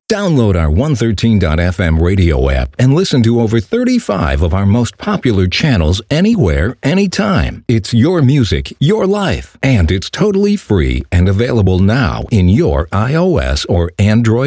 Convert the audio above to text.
Download our 113.fm radio app and listen to over 35 of our most popular channels anywhere, anytime. It's your music, your life, and it's totally free and available now in your iOS or Android